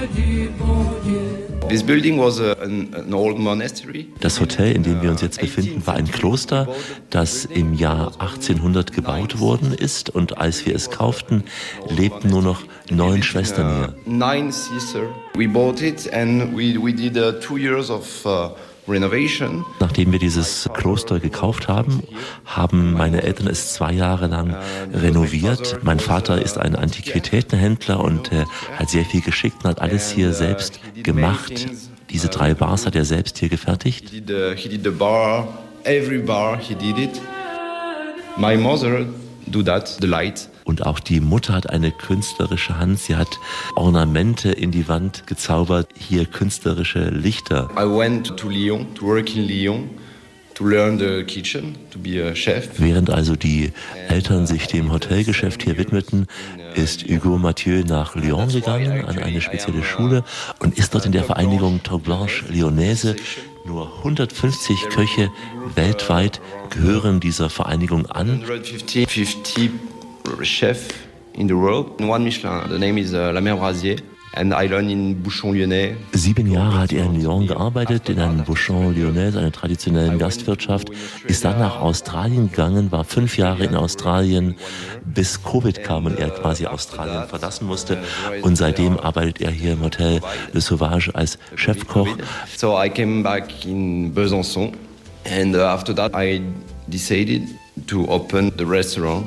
This building was an old monastery. Das Hotel, in dem wir uns jetzt befinden, war ein Kloster, das im Jahr 1800 gebaut worden ist. Und als wir es kauften, lebten nur noch 9 Schwestern hier. 9 sisters. We bought it and we did 2 years of renovation. Nachdem wir dieses Kloster gekauft haben, haben meine Eltern es 2 Jahre lang renoviert. Mein Vater ist ein Antiquitätenhändler und hat sehr viel geschickt und hat alles hier selbst gemacht. Diese 3 Bars hat er selbst hier gefertigt. He did the bar, every bar he did it. My mother do that, the light. Und auch die Mutter hat eine künstlerische Hand. Sie hat Ornamente in die Wand gezaubert, hier künstlerische Lichter. I went to Lyon, to work in Lyon, to learn the kitchen, to be a chef. Während also die Eltern sich dem Hotelgeschäft hier widmeten, ist Hugo Mathieu nach Lyon gegangen, an eine spezielle Schule und ist dort in der Vereinigung Toque Blanche Lyonnaise. Nur 150 Köche weltweit gehören dieser Vereinigung an. 150 chef in the world. 1 Michelin. The name is La Mère Brasier. And I learned in Bouchon Lyonnais. 7 Jahre hat er in Lyon gearbeitet, in einem Bouchon Lyonnais, einer traditionellen Gastwirtschaft. Ist dann nach Australien gegangen, war 5 Jahre in Australien, bis Covid kam und er quasi Australien verlassen musste. Und seitdem arbeitet er hier im Hotel Le Sauvage als Chefkoch. So I came back in Besançon. And after that I decided to open the restaurant.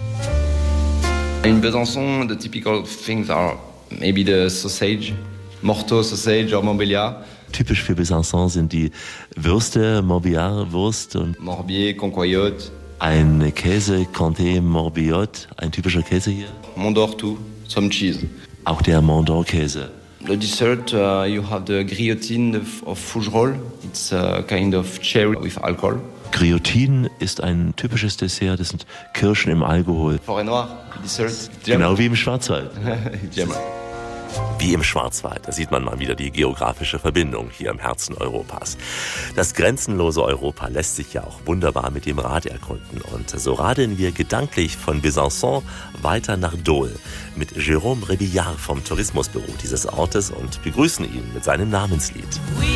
In Besançon, the typical things are maybe the sausage, Morteau sausage or Montbéliard. Typisch für Besançon sind die Würste, Montbéliard-Wurst und Morbier, Concoyote. Ein Käse, Comté, Morbiot, ein typischer Käse hier. Mont d'Or too, some cheese. Auch der Mont d'Or-Käse. The dessert, you have the guillotine of Fougerolles. It's a kind of cherry with alcohol. Griotin ist ein typisches Dessert, das sind Kirschen im Alkohol. Forêt Noire, Dessert. Genau wie im Schwarzwald. Wie im Schwarzwald, da sieht man mal wieder die geografische Verbindung hier im Herzen Europas. Das grenzenlose Europa lässt sich ja auch wunderbar mit dem Rad erkunden. Und so radeln wir gedanklich von Besançon weiter nach Dole mit Jérôme Rebillard vom Tourismusbüro dieses Ortes und begrüßen ihn mit seinem Namenslied.